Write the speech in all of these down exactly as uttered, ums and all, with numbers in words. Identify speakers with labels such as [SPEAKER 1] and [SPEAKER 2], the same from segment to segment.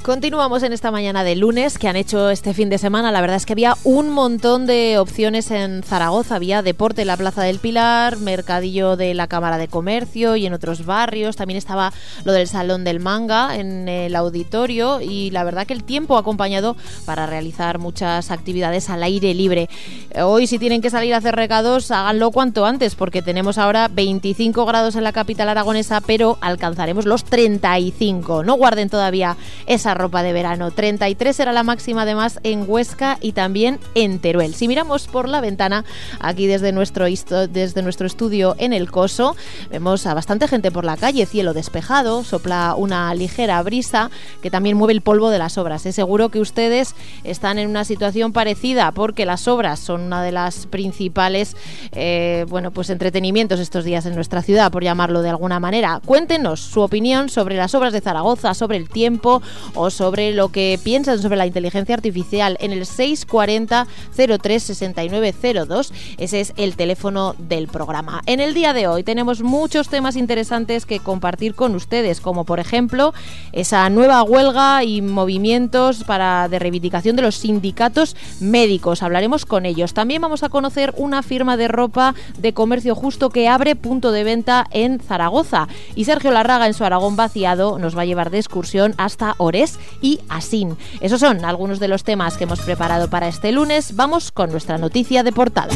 [SPEAKER 1] Continuamos en esta mañana de lunes que han hecho este fin de semana. La verdad es que había un montón de opciones en Zaragoza. Había deporte en la Plaza del Pilar, mercadillo de la Cámara de Comercio y en otros barrios. También estaba lo del Salón del Manga en el auditorio y la verdad que el tiempo ha acompañado para realizar muchas actividades al aire libre. Hoy, si tienen que salir a hacer recados, háganlo cuanto antes porque tenemos ahora veinticinco grados en la capital aragonesa, pero alcanzaremos los treinta y cinco. No guarden todavía esa ropa de verano. treinta y tres será la máxima además en Huesca y también en Teruel. Si miramos por la ventana aquí desde nuestro, desde nuestro estudio en el Coso, vemos a bastante gente por la calle, cielo despejado, sopla una ligera brisa que también mueve el polvo de las obras. Es seguro que ustedes están en una situación parecida porque las obras son una de las principales eh, bueno, pues entretenimientos estos días en nuestra ciudad, por llamarlo de alguna manera. Cuéntenos su opinión sobre las obras de Zaragoza, sobre el tiempo o sobre lo que piensan sobre la inteligencia artificial en el seis cuarenta cero tres sesenta y nueve cero dos. Ese es el teléfono del programa. En el día de hoy tenemos muchos temas interesantes que compartir con ustedes, como por ejemplo esa nueva huelga y movimientos para de reivindicación de los sindicatos médicos. Hablaremos con ellos. También vamos a conocer una firma de ropa de comercio justo que abre punto de venta en Zaragoza. Y Sergio Larraga, en su Aragón vaciado, nos va a llevar de excursión hasta Orés y Asín. Esos son algunos de los temas que hemos preparado para este lunes. Vamos con nuestra noticia de portada.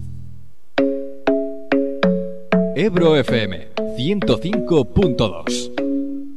[SPEAKER 2] Ebro F M ciento cinco punto dos.